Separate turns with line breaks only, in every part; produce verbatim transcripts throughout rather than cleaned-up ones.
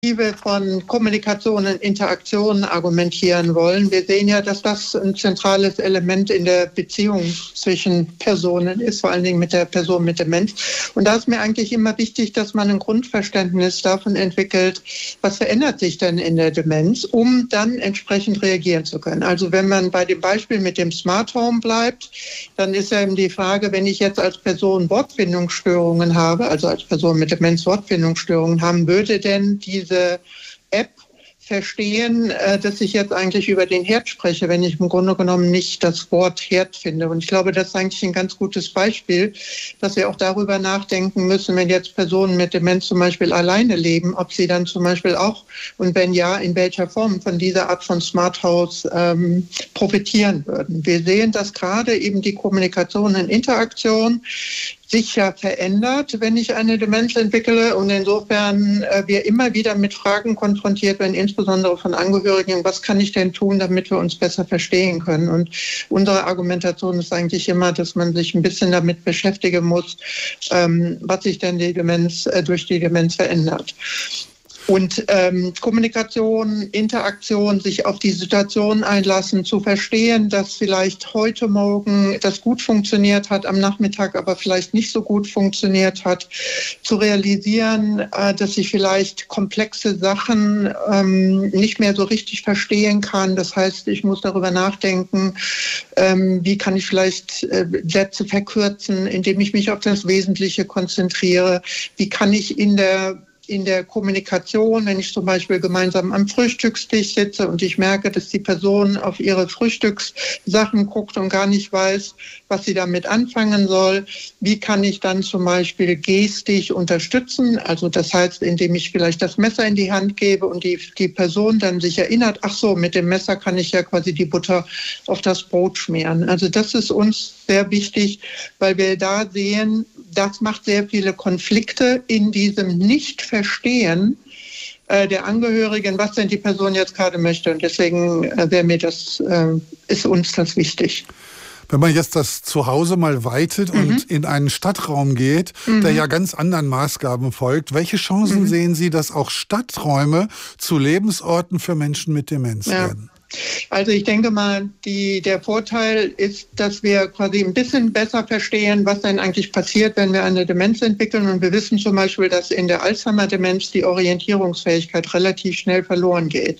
von Kommunikation und Interaktion argumentieren wollen. Wir sehen ja, dass das ein zentrales Element in der Beziehung zwischen Personen ist, vor allen Dingen mit der Person mit Demenz. Und da ist mir eigentlich immer wichtig, dass man ein Grundverständnis davon entwickelt, was verändert sich denn in der Demenz, um dann entsprechend reagieren zu können. Also wenn man bei dem Beispiel mit dem Smart Home bleibt, dann ist ja eben die Frage, wenn ich jetzt als Person Wortfindungsstörungen habe, also als Person mit Demenz Wortfindungsstörungen haben, würde denn diese App verstehen, dass ich jetzt eigentlich über den Herd spreche, wenn ich im Grunde genommen nicht das Wort Herd finde. Und ich glaube, das ist eigentlich ein ganz gutes Beispiel, dass wir auch darüber nachdenken müssen, wenn jetzt Personen mit Demenz zum Beispiel alleine leben, ob sie dann zum Beispiel auch, und wenn ja, in welcher Form von dieser Art von Smart House ähm, profitieren würden. Wir sehen, dass gerade eben die Kommunikation und Interaktion sich ja verändert, wenn ich eine Demenz entwickle, und insofern äh, wir immer wieder mit Fragen konfrontiert werden, insbesondere von Angehörigen, was kann ich denn tun, damit wir uns besser verstehen können? Und unsere Argumentation ist eigentlich immer, dass man sich ein bisschen damit beschäftigen muss, ähm, was sich denn die Demenz äh, durch die Demenz verändert. Und ähm, Kommunikation, Interaktion, sich auf die Situation einlassen, zu verstehen, dass vielleicht heute Morgen das gut funktioniert hat, am Nachmittag aber vielleicht nicht so gut funktioniert hat, zu realisieren, äh, dass ich vielleicht komplexe Sachen ähm, nicht mehr so richtig verstehen kann. Das heißt, ich muss darüber nachdenken, ähm, wie kann ich vielleicht äh, Sätze verkürzen, indem ich mich auf das Wesentliche konzentriere. Wie kann ich in der in der Kommunikation, wenn ich zum Beispiel gemeinsam am Frühstückstisch sitze und ich merke, dass die Person auf ihre Frühstückssachen guckt und gar nicht weiß, was sie damit anfangen soll, wie kann ich dann zum Beispiel gestisch unterstützen? Also das heißt, indem ich vielleicht das Messer in die Hand gebe und die, die Person dann sich erinnert, ach so, mit dem Messer kann ich ja quasi die Butter auf das Brot schmieren. Also das ist uns sehr wichtig, weil wir da sehen, das macht sehr viele Konflikte in diesem Nicht-Verstehen äh, der Angehörigen, was denn die Person jetzt gerade möchte. Und deswegen äh, wäre mir das, äh, ist uns das wichtig.
Wenn man jetzt das Zuhause mal weitet mhm. und in einen Stadtraum geht, mhm. der ja ganz anderen Maßgaben folgt, welche Chancen mhm. sehen Sie, dass auch Stadträume zu Lebensorten für Menschen mit Demenz ja. werden?
Also ich denke mal, die, der Vorteil ist, dass wir quasi ein bisschen besser verstehen, was denn eigentlich passiert, wenn wir eine Demenz entwickeln. Und wir wissen zum Beispiel, dass in der Alzheimer-Demenz die Orientierungsfähigkeit relativ schnell verloren geht.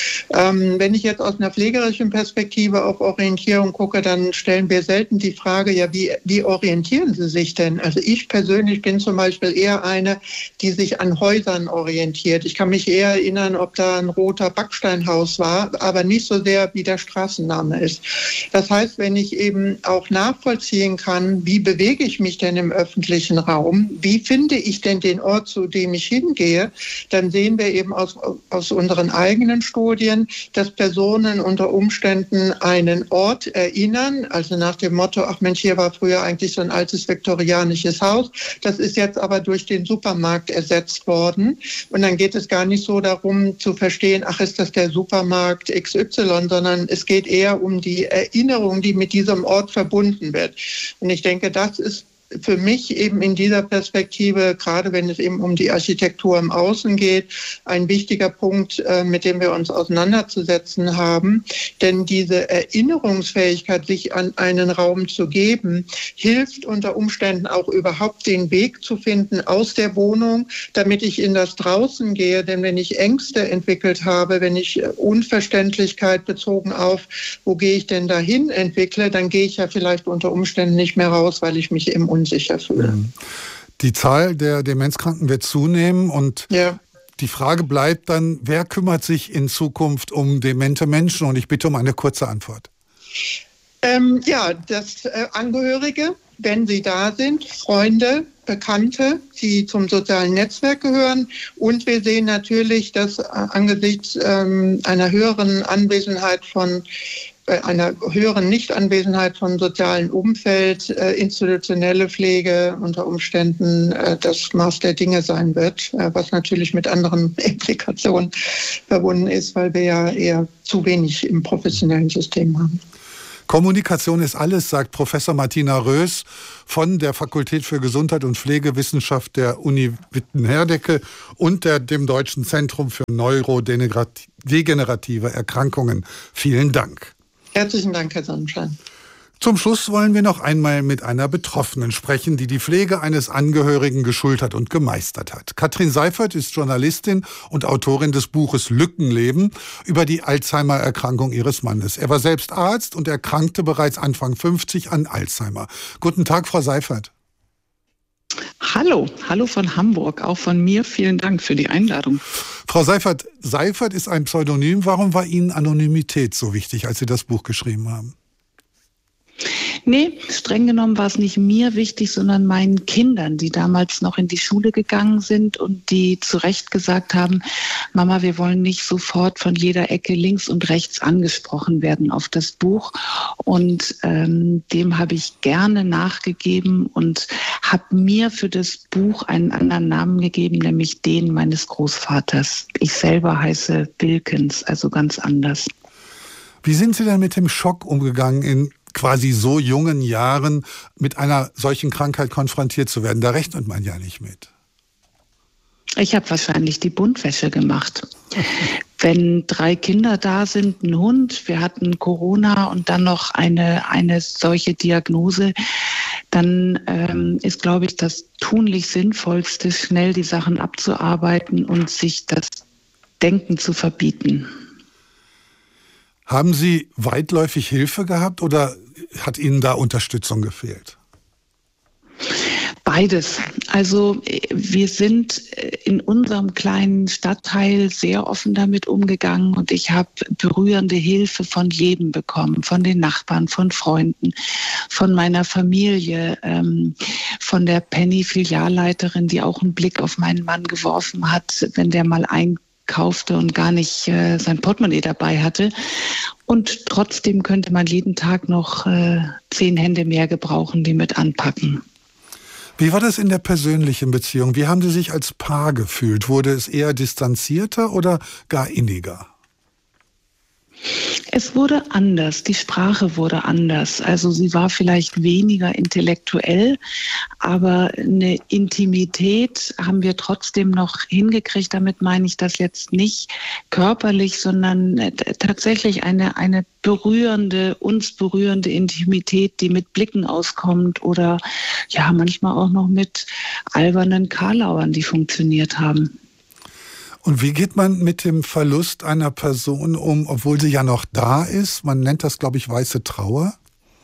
Ähm, wenn ich jetzt aus einer pflegerischen Perspektive auf Orientierung gucke, dann stellen wir selten die Frage, ja, wie, wie orientieren Sie sich denn? Also ich persönlich bin zum Beispiel eher eine, die sich an Häusern orientiert. Ich kann mich eher erinnern, ob da ein roter Backsteinhaus war, aber nicht so sehr, wie der Straßenname ist. Das heißt, wenn ich eben auch nachvollziehen kann, wie bewege ich mich denn im öffentlichen Raum, wie finde ich denn den Ort, zu dem ich hingehe, dann sehen wir eben aus, aus unseren eigenen Studien, dass Personen unter Umständen einen Ort erinnern, also nach dem Motto, ach Mensch, hier war früher eigentlich so ein altes viktorianisches Haus, das ist jetzt aber durch den Supermarkt ersetzt worden. Und dann geht es gar nicht so darum zu verstehen, ach, ist das der Supermarkt X Y, sondern es geht eher um die Erinnerung, die mit diesem Ort verbunden wird. Und ich denke, das ist für mich eben in dieser Perspektive, gerade wenn es eben um die Architektur im Außen geht, ein wichtiger Punkt, mit dem wir uns auseinanderzusetzen haben. Denn diese Erinnerungsfähigkeit, sich an einen Raum zu geben, hilft unter Umständen auch überhaupt den Weg zu finden aus der Wohnung, damit ich in das Draußen gehe. Denn wenn ich Ängste entwickelt habe, wenn ich Unverständlichkeit bezogen auf, wo gehe ich denn dahin entwickle, dann gehe ich ja vielleicht unter Umständen nicht mehr raus, weil ich mich im unsicher fühle.
Die Zahl der Demenzkranken wird zunehmen und ja. die Frage bleibt dann, wer kümmert sich in Zukunft um demente Menschen? Und ich bitte um eine kurze Antwort.
Ähm, ja, das äh, Angehörige, wenn sie da sind, Freunde, Bekannte, die zum sozialen Netzwerk gehören. Und wir sehen natürlich, dass äh, angesichts ähm, einer höheren Anwesenheit von bei einer höheren Nichtanwesenheit von sozialem Umfeld, äh, institutionelle Pflege unter Umständen äh, das Maß der Dinge sein wird, äh, was natürlich mit anderen Implikationen verbunden ist, weil wir ja eher zu wenig im professionellen System haben.
Kommunikation ist alles, sagt Professor Martina Rös von der Fakultät für Gesundheit und Pflegewissenschaft der Uni Witten-Herdecke und der, dem Deutschen Zentrum für neurodegenerative Erkrankungen. Vielen Dank.
Herzlichen Dank, Herr Sonnenschein.
Zum Schluss wollen wir noch einmal mit einer Betroffenen sprechen, die die Pflege eines Angehörigen geschultert und gemeistert hat. Katrin Seifert ist Journalistin und Autorin des Buches Lückenleben über die Alzheimer-Erkrankung ihres Mannes. Er war selbst Arzt und erkrankte bereits Anfang fünfzig an Alzheimer. Guten Tag, Frau Seifert.
Hallo, hallo von Hamburg. Auch von mir vielen Dank für die Einladung.
Frau Seifert, Seifert ist ein Pseudonym. Warum war Ihnen Anonymität so wichtig, als Sie das Buch geschrieben haben?
Nee, streng genommen war es nicht mir wichtig, sondern meinen Kindern, die damals noch in die Schule gegangen sind und die zu Recht gesagt haben, Mama, wir wollen nicht sofort von jeder Ecke links und rechts angesprochen werden auf das Buch. Und ähm, dem habe ich gerne nachgegeben und habe mir für das Buch einen anderen Namen gegeben, nämlich den meines Großvaters. Ich selber heiße Wilkens, also ganz anders.
Wie sind Sie denn mit dem Schock umgegangen, in quasi so jungen Jahren mit einer solchen Krankheit konfrontiert zu werden? Da rechnet man ja nicht mit.
Ich habe wahrscheinlich die Buntwäsche gemacht. Wenn drei Kinder da sind, ein Hund, wir hatten Corona und dann noch eine, eine solche Diagnose, dann ähm, ist, glaube ich, das tunlich Sinnvollste, schnell die Sachen abzuarbeiten und sich das Denken zu verbieten.
Haben Sie weitläufig Hilfe gehabt oder hat Ihnen da Unterstützung gefehlt?
Beides. Also wir sind in unserem kleinen Stadtteil sehr offen damit umgegangen und ich habe berührende Hilfe von jedem bekommen, von den Nachbarn, von Freunden, von meiner Familie, ähm, von der Penny-Filialleiterin, die auch einen Blick auf meinen Mann geworfen hat, wenn der mal ein kaufte und gar nicht äh, sein Portemonnaie dabei hatte. Und trotzdem könnte man jeden Tag noch äh, zehn Hände mehr gebrauchen, die mit anpacken.
Wie war das in der persönlichen Beziehung? Wie haben Sie sich als Paar gefühlt? Wurde es eher distanzierter oder gar inniger?
Es wurde anders, die Sprache wurde anders. Also sie war vielleicht weniger intellektuell, aber eine Intimität haben wir trotzdem noch hingekriegt. Damit meine ich das jetzt nicht körperlich, sondern tatsächlich eine, eine berührende, uns berührende Intimität, die mit Blicken auskommt oder ja manchmal auch noch mit albernen Karlauern, die funktioniert haben.
Und wie geht man mit dem Verlust einer Person um, obwohl sie ja noch da ist? Man nennt das, glaube ich, weiße Trauer.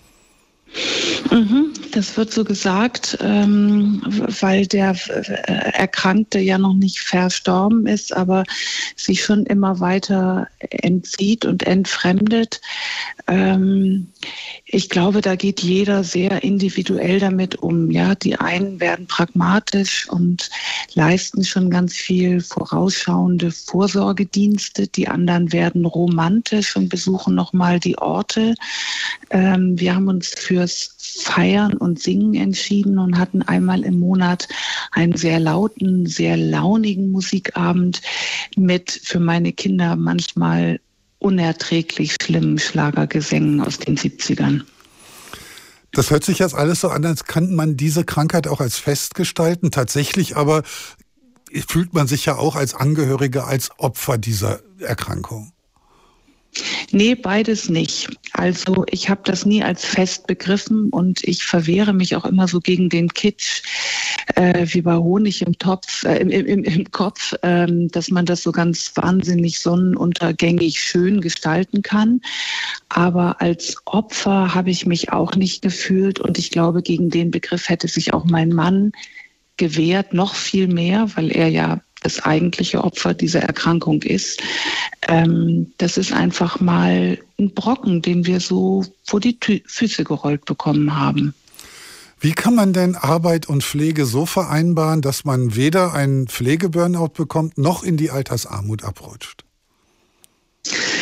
Mhm, das wird so gesagt, ähm, weil der Erkrankte ja noch nicht verstorben ist, aber sich schon immer weiter entzieht und entfremdet. Ähm, ich glaube, da geht jeder sehr individuell damit um. Ja, die einen werden pragmatisch und leisten schon ganz viel vorausschauende Vorsorgedienste. Die anderen werden romantisch und besuchen nochmal die Orte. Ähm, wir haben uns fürs Feiern und Singen entschieden und hatten einmal im Monat einen sehr lauten, sehr launigen Musikabend mit für meine Kinder manchmal unerträglich schlimmen Schlagergesängen aus den siebzigern.
Das hört sich jetzt alles so an, als kann man diese Krankheit auch als Fest gestalten. Tatsächlich aber fühlt man sich ja auch als Angehörige, als Opfer dieser Erkrankung.
Nee, beides nicht. Also ich habe das nie als Fest begriffen und ich verwehre mich auch immer so gegen den Kitsch, äh, wie bei Honig im Topf, äh, im, im, im Kopf, äh, dass man das so ganz wahnsinnig sonnenuntergängig schön gestalten kann. Aber als Opfer habe ich mich auch nicht gefühlt und ich glaube, gegen den Begriff hätte sich auch mein Mann gewehrt, noch viel mehr, weil er ja das eigentliche Opfer dieser Erkrankung ist. Ähm, das ist einfach mal ein Brocken, den wir so vor die Tü- Füße gerollt bekommen haben.
Wie kann man denn Arbeit und Pflege so vereinbaren, dass man weder einen Pflegeburnout bekommt, noch in die Altersarmut abrutscht?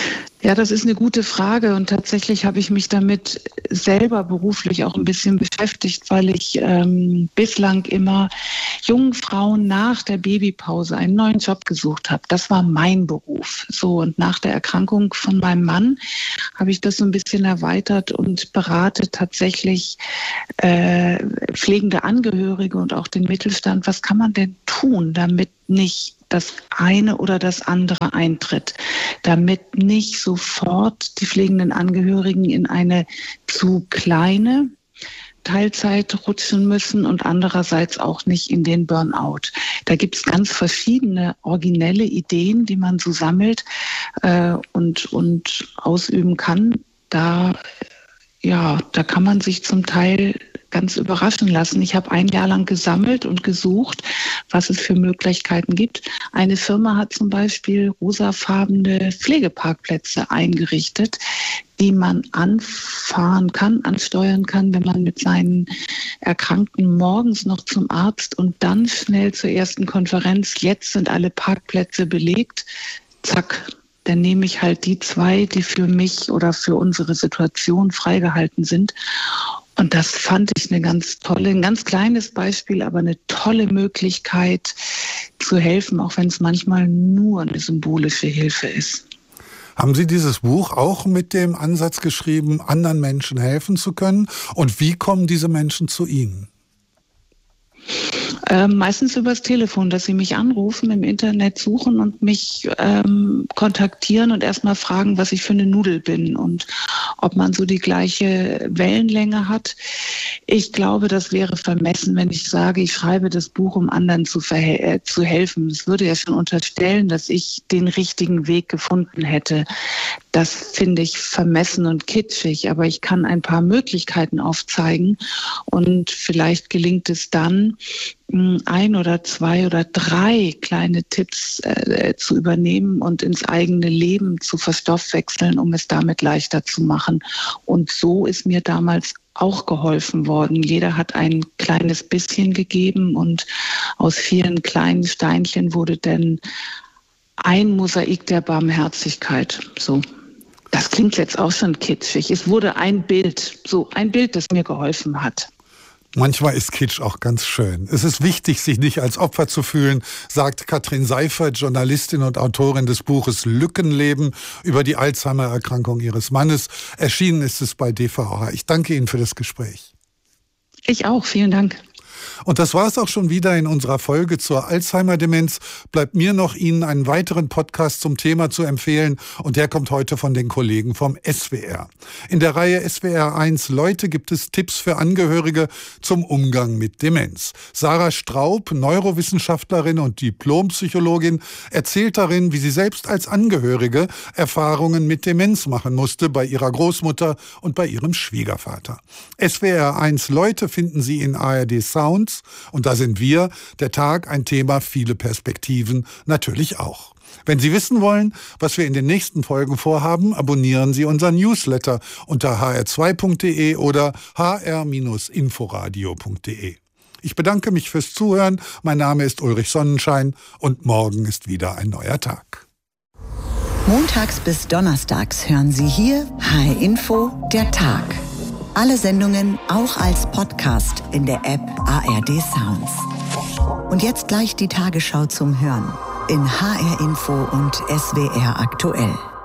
Ja, das ist eine gute Frage und tatsächlich habe ich mich damit selber beruflich auch ein bisschen beschäftigt, weil ich ähm, bislang immer jungen Frauen nach der Babypause einen neuen Job gesucht habe. Das war mein Beruf. So, und nach der Erkrankung von meinem Mann habe ich das so ein bisschen erweitert und berate tatsächlich äh, pflegende Angehörige und auch den Mittelstand. Was kann man denn tun, damit nicht das eine oder das andere eintritt, damit nicht sofort die pflegenden Angehörigen in eine zu kleine Teilzeit rutschen müssen und andererseits auch nicht in den Burnout. Da gibt es ganz verschiedene originelle Ideen, die man so sammelt äh, und, und ausüben kann. Da, ja, da kann man sich zum Teil ganz überraschen lassen. Ich habe ein Jahr lang gesammelt und gesucht, was es für Möglichkeiten gibt. Eine Firma hat zum Beispiel rosafarbene Pflegeparkplätze eingerichtet, die man anfahren kann, ansteuern kann, wenn man mit seinen Erkrankten morgens noch zum Arzt und dann schnell zur ersten Konferenz. Jetzt sind alle Parkplätze belegt. Zack. Dann nehme ich halt die zwei, die für mich oder für unsere Situation freigehalten sind. Und das fand ich eine ganz tolle, ein ganz kleines Beispiel, aber eine tolle Möglichkeit zu helfen, auch wenn es manchmal nur eine symbolische Hilfe ist.
Haben Sie dieses Buch auch mit dem Ansatz geschrieben, anderen Menschen helfen zu können? Und wie kommen diese Menschen zu Ihnen?
Ähm, meistens übers Telefon, dass sie mich anrufen, im Internet suchen und mich ähm, kontaktieren und erstmal fragen, was ich für eine Nudel bin und ob man so die gleiche Wellenlänge hat. Ich glaube, das wäre vermessen, wenn ich sage, ich schreibe das Buch, um anderen zu, verhe- äh, zu helfen. Es würde ja schon unterstellen, dass ich den richtigen Weg gefunden hätte. Das finde ich vermessen und kitschig, aber ich kann ein paar Möglichkeiten aufzeigen und vielleicht gelingt es dann, ein oder zwei oder drei kleine Tipps äh, zu übernehmen und ins eigene Leben zu verstoffwechseln, um es damit leichter zu machen. Und so ist mir damals auch geholfen worden. Jeder hat ein kleines bisschen gegeben und aus vielen kleinen Steinchen wurde dann ein Mosaik der Barmherzigkeit. So. Das klingt jetzt auch schon kitschig. Es wurde ein Bild, so ein Bild, das mir geholfen hat.
Manchmal ist Kitsch auch ganz schön. Es ist wichtig, sich nicht als Opfer zu fühlen, sagt Katrin Seifert, Journalistin und Autorin des Buches Lückenleben über die Alzheimer-Erkrankung ihres Mannes. Erschienen ist es bei D V H. Ich danke Ihnen für das Gespräch.
Ich auch, vielen Dank.
Und das war es auch schon wieder in unserer Folge zur Alzheimer-Demenz. Bleibt mir noch, Ihnen einen weiteren Podcast zum Thema zu empfehlen. Und der kommt heute von den Kollegen vom S W R. In der Reihe S W R eins Leute gibt es Tipps für Angehörige zum Umgang mit Demenz. Sarah Straub, Neurowissenschaftlerin und Diplompsychologin, erzählt darin, wie sie selbst als Angehörige Erfahrungen mit Demenz machen musste bei ihrer Großmutter und bei ihrem Schwiegervater. S W R eins Leute finden Sie in A R D Sounds. Und da sind wir, der Tag, ein Thema, viele Perspektiven natürlich auch. Wenn Sie wissen wollen, was wir in den nächsten Folgen vorhaben, abonnieren Sie unseren Newsletter unter h r zwei punkt d e oder h r inforadio punkt d e. Ich bedanke mich fürs Zuhören. Mein Name ist Ulrich Sonnenschein und morgen ist wieder ein neuer Tag.
Montags bis donnerstags hören Sie hier H R Info, der Tag. Alle Sendungen auch als Podcast in der App A R D Sounds. Und jetzt gleich die Tagesschau zum Hören in H R Info und S W R aktuell.